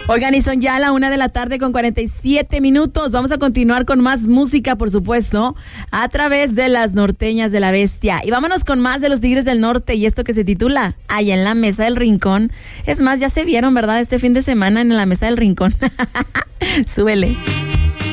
Oigan, y son ya a la 1:47 PM. Vamos a continuar con más música, por supuesto, a través de las norteñas de la bestia. Y vámonos con más de los Tigres del Norte y esto que se titula Allá en la Mesa del Rincón. Es más, ya se vieron, ¿verdad? Este fin de semana en la Mesa del Rincón. Súbele.